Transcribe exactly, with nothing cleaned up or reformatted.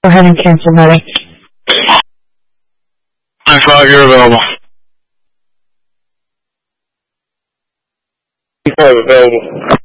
Go ahead and cancel, Nelly. nine five, you're available. nine five available.